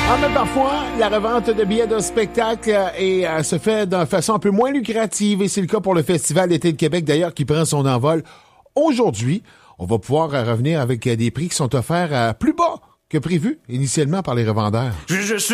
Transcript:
Mais parfois, la revente de billets de spectacle se fait d'une façon un peu moins lucrative et c'est le cas pour le Festival d'été de Québec d'ailleurs qui prend son envol aujourd'hui. On va pouvoir revenir avec des prix qui sont offerts plus bas que prévu initialement par les revendeurs. Je suis